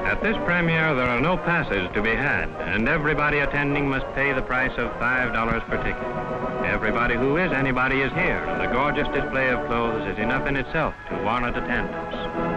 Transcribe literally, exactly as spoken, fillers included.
At this premiere, there are no passes to be had, and everybody attending must pay the price of five dollars per ticket. Everybody who is anybody is here, and the gorgeous display of clothes is enough in itself to warrant attendance.